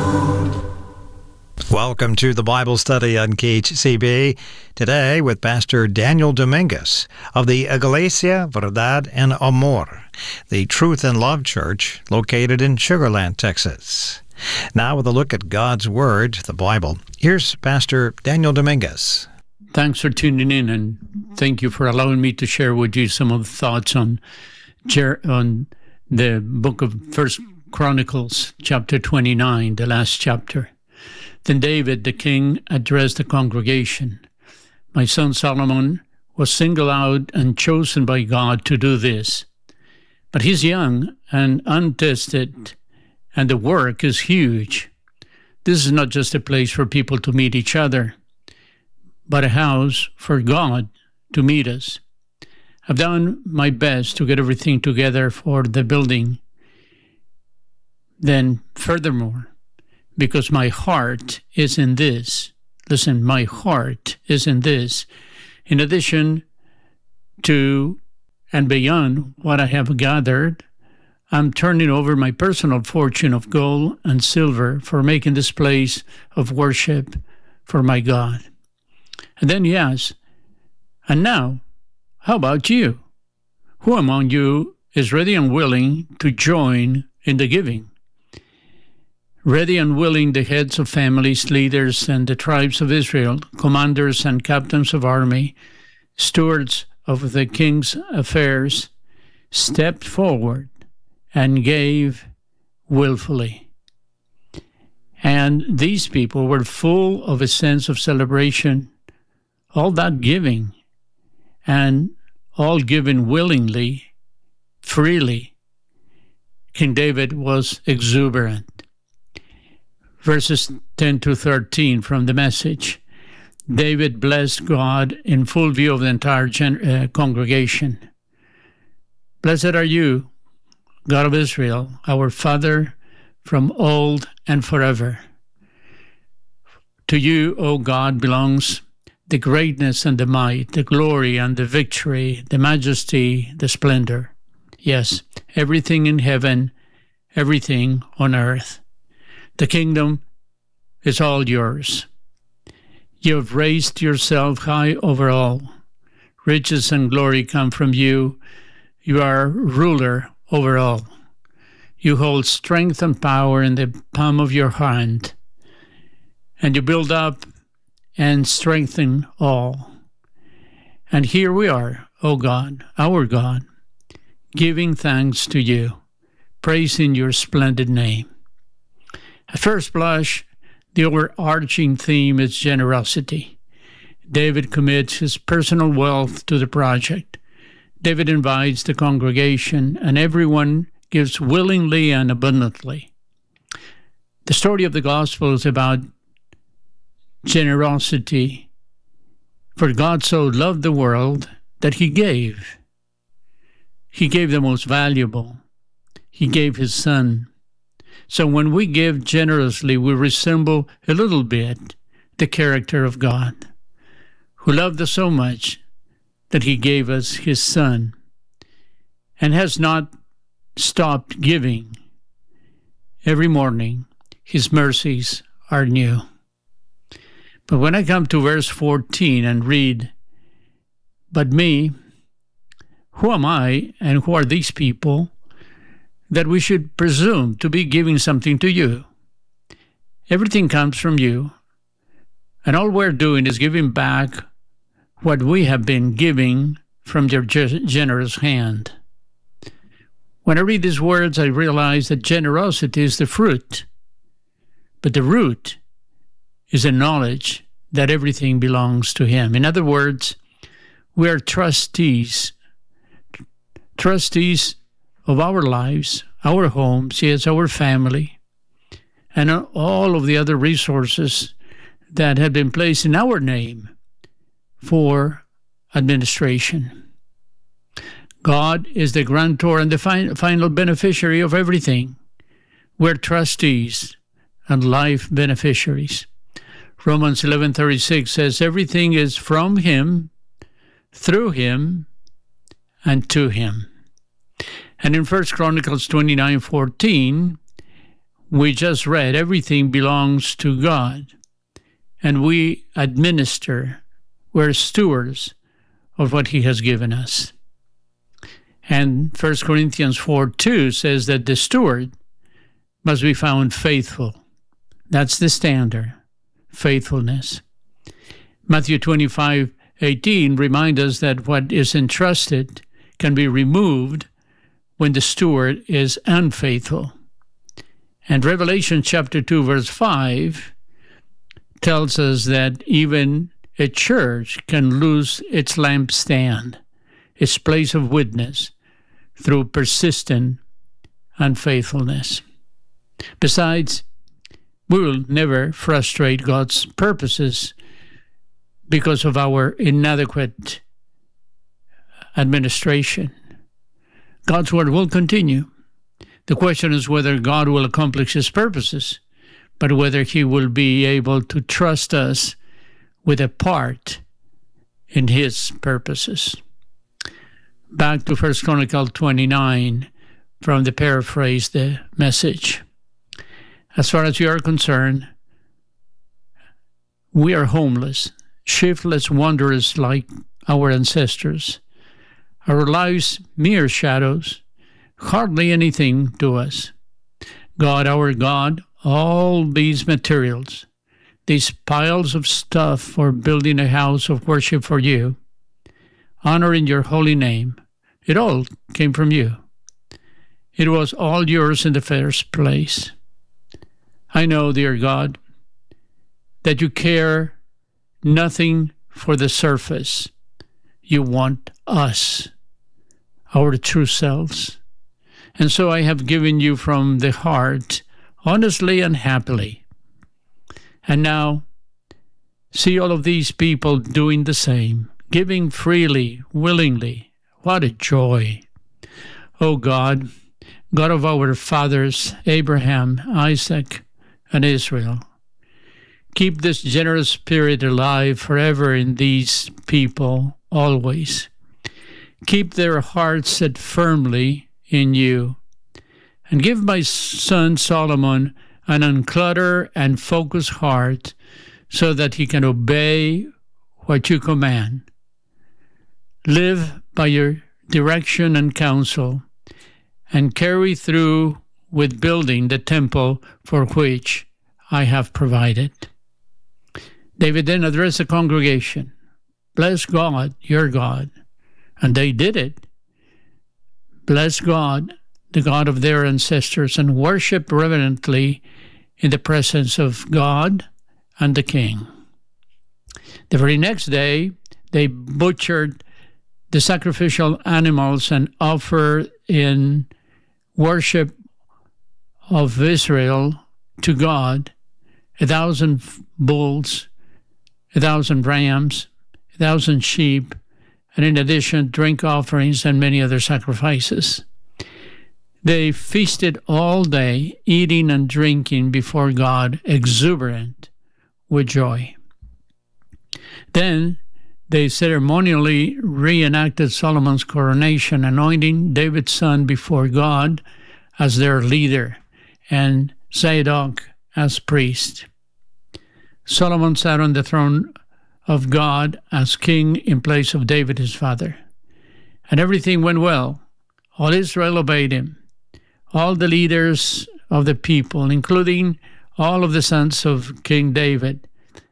Welcome to the Bible study on KHCB. Today with Pastor Daniel Dominguez of the Iglesia Verdad en Amor, the Truth and Love Church located in Sugar Land, Texas. Now with a look at God's Word, the Bible, here's Pastor Daniel Dominguez. Thanks for tuning in, and thank you for allowing me to share with you some of the thoughts on the book of First Chronicles, chapter 29, the last chapter. Then David, the king, addressed the congregation. My son Solomon was singled out and chosen by God to do this. But he's young and untested, and the work is huge. This is not just a place for people to meet each other, but a house for God to meet us. I've done my best to get everything together for the building. Then, furthermore, because my heart is in this. Listen, my heart is in this. In addition to and beyond what I have gathered, I'm turning over my personal fortune of gold and silver for making this place of worship for my God. And then he asks, and now, how about you? Who among you is ready and willing to join in the giving? Ready and willing, the heads of families, leaders, and the tribes of Israel, commanders and captains of army, stewards of the king's affairs, stepped forward and gave willfully. And these people were full of a sense of celebration, all that giving, and all given willingly, freely. King David was exuberant. Verses 10 to 13 from the Message. David blessed God in full view of the entire congregation. Blessed are you, God of Israel, our Father, from old and forever. To you, O God, belongs the greatness and the might, the glory and the victory, the majesty, the splendor. Yes, everything in heaven, everything on earth. The kingdom is all yours. You have raised yourself high over all. Riches and glory come from you. You are ruler over all. You hold strength and power in the palm of your hand, and you build up and strengthen all. And here we are, O God, our God, giving thanks to you, praising your splendid name. At first blush, the overarching theme is generosity. David commits his personal wealth to the project. David invites the congregation, and everyone gives willingly and abundantly. The story of the gospel is about generosity. For God so loved the world that he gave. He gave the most valuable. He gave his son. So when we give generously, we resemble a little bit the character of God, who loved us so much that he gave us his son and has not stopped giving. Every morning, his mercies are new. But when I come to verse 14 and read, but me, who am I and who are these people, that we should presume to be giving something to you? Everything comes from you, and all we're doing is giving back what we have been giving from your generous hand. When I read these words, I realize that generosity is the fruit, but the root is a knowledge that everything belongs to him. In other words, we are trustees of our lives, our homes, yes, our family, and all of the other resources that have been placed in our name for administration. God is the grantor and the final beneficiary of everything. We're trustees and life beneficiaries. Romans 11:36 says, everything is from him, through him, and to him. And in 1 Chronicles 29:14, we just read, everything belongs to God, and we administer, we're stewards of what He has given us. And 1 Corinthians 4:2 says that the steward must be found faithful. That's the standard, faithfulness. Matthew 25:18 reminds us that what is entrusted can be removed when the steward is unfaithful. And Revelation chapter 2, verse 5 tells us that even a church can lose its lampstand, its place of witness, through persistent unfaithfulness. Besides, we will never frustrate God's purposes because of our inadequate administration. God's word will continue. The question is whether God will accomplish His purposes, but whether He will be able to trust us with a part in His purposes. Back to 1 Chronicles 29 from the paraphrase, the Message. As far as you are concerned, we are homeless, shiftless wanderers like our ancestors. Our lives mere shadows, hardly anything to us. God, our God, all these materials, these piles of stuff for building a house of worship for you, honoring your holy name, it all came from you. It was all yours in the first place. I know, dear God, that you care nothing for the surface. You want us, our true selves. And so I have given you from the heart, honestly and happily. And now, see all of these people doing the same, giving freely, willingly. What a joy. Oh God, God of our fathers, Abraham, Isaac, and Israel, keep this generous spirit alive forever in these people, always. Keep their hearts set firmly in you. And give my son Solomon an uncluttered and focused heart so that he can obey what you command. Live by your direction and counsel, and carry through with building the temple for which I have provided. David then addressed the congregation. Bless God, your God. And they did it. Bless God, the God of their ancestors, and worship reverently in the presence of God and the king. The very next day, they butchered the sacrificial animals and offered in worship of Israel to God 1,000 bulls, 1,000 rams, 1,000 sheep, and in addition, drink offerings and many other sacrifices. They feasted all day, eating and drinking before God, exuberant with joy. Then they ceremonially reenacted Solomon's coronation, anointing David's son before God as their leader and Zadok as priest. Solomon sat on the throne of God as king in place of David his father. And everything went well. All Israel obeyed him. All the leaders of the people, including all of the sons of King David,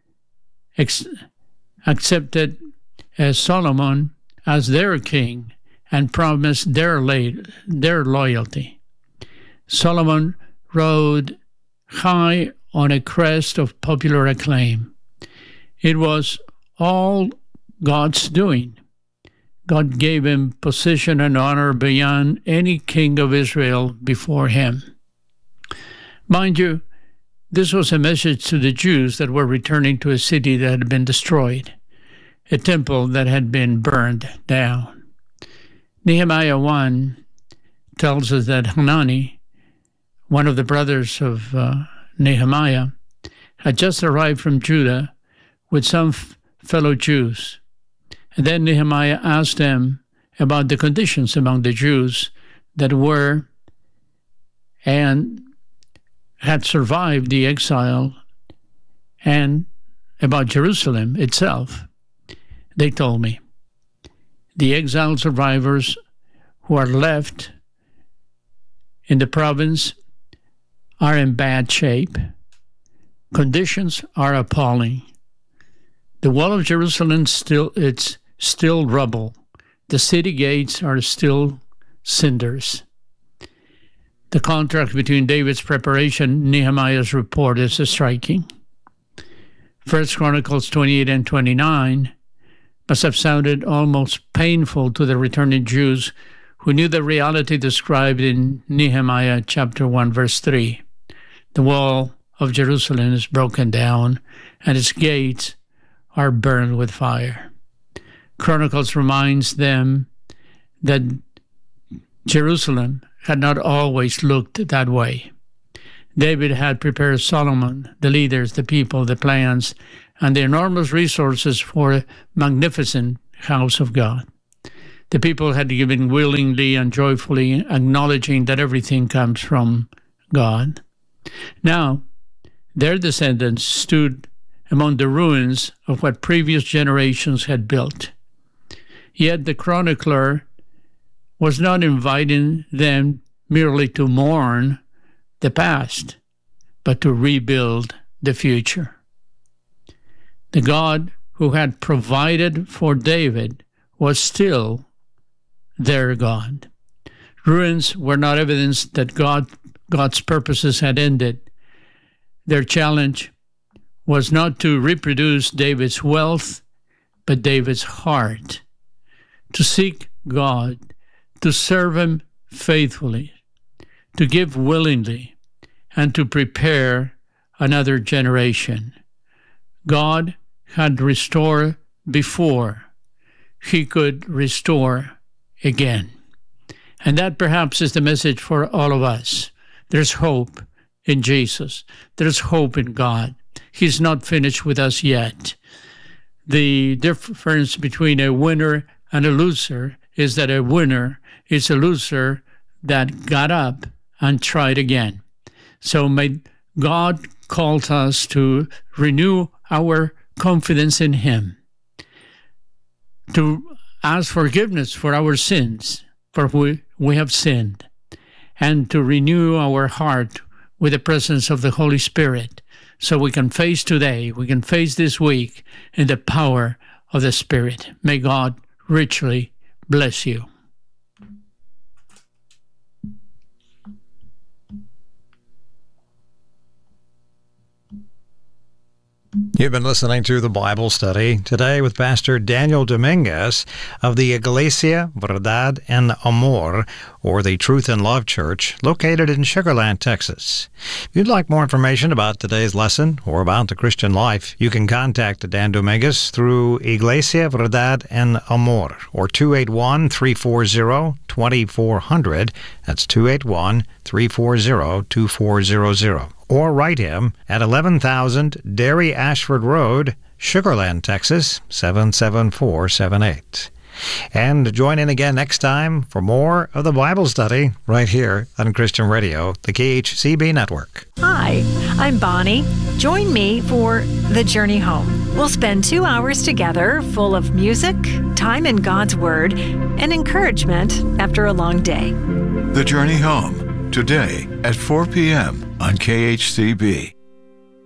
accepted Solomon as their king and promised their loyalty. Solomon rode high on a crest of popular acclaim. It was all God's doing. God gave him position and honor beyond any king of Israel before him. Mind you, this was a message to the Jews that were returning to a city that had been destroyed, a temple that had been burned down. Nehemiah 1 tells us that Hanani, one of the brothers of Nehemiah, had just arrived from Judah with some fellow Jews. And then Nehemiah asked them about the conditions among the Jews that were, and had survived the exile and about Jerusalem itself, they told me. The exile survivors who are left in the province are in bad shape. Conditions are appalling. The wall of Jerusalem it's still rubble. The city gates are still cinders. The contrast between David's preparation and Nehemiah's report is striking. 1 Chronicles 28 and 29 must have sounded almost painful to the returning Jews who knew the reality described in Nehemiah chapter 1, verse 3. The wall of Jerusalem is broken down, and its gates are burned with fire. Chronicles reminds them that Jerusalem had not always looked that way. David had prepared Solomon, the leaders, the people, the plans, and the enormous resources for a magnificent house of God. The people had given willingly and joyfully, acknowledging that everything comes from God. Now, their descendants stood among the ruins of what previous generations had built. Yet the chronicler was not inviting them merely to mourn the past, but to rebuild the future. The God who had provided for David was still their God. Ruins were not evidence that God's purposes had ended. Their challenge was not to reproduce David's wealth, but David's heart, to seek God, to serve Him faithfully, to give willingly, and to prepare another generation. God had restored before. He could restore again. And that perhaps is the message for all of us. There's hope in Jesus. There's hope in God. He's not finished with us yet. The difference between a winner and a loser is that a winner is a loser that got up and tried again. So may God call us to renew our confidence in Him, to ask forgiveness for our sins, for we have sinned, and to renew our heart with the presence of the Holy Spirit, so we can face today, we can face this week in the power of the Spirit. May God richly bless you. You've been listening to the Bible Study today with Pastor Daniel Dominguez of the Iglesia Verdad en Amor, or the Truth and Love Church, located in Sugar Land, Texas. If you'd like more information about today's lesson or about the Christian life, you can contact Dan Dominguez through Iglesia Verdad en Amor, or 281-340-2400. That's 281-340-2400. Or write him at 11,000 Dairy Ashford Road, Sugar Land, Texas, 77478. And join in again next time for more of the Bible Study right here on Christian Radio, the KHCB Network. Hi, I'm Bonnie. Join me for The Journey Home. We'll spend 2 hours together full of music, time in God's Word, and encouragement after a long day. The Journey Home, today at 4 p.m. on KHCB.